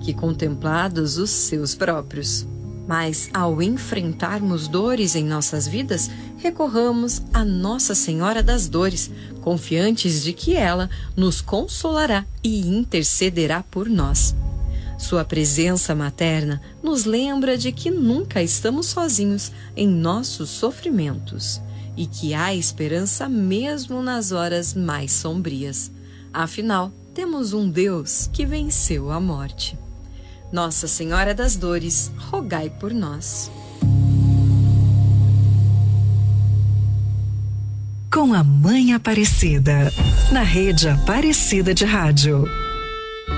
que contemplados os seus próprios. Mas, ao enfrentarmos dores em nossas vidas, recorramos a Nossa Senhora das Dores, confiantes de que ela nos consolará e intercederá por nós. Sua presença materna nos lembra de que nunca estamos sozinhos em nossos sofrimentos e que há esperança mesmo nas horas mais sombrias. Afinal, temos um Deus que venceu a morte. Nossa Senhora das Dores, rogai por nós. Com a Mãe Aparecida, na Rede Aparecida de Rádio.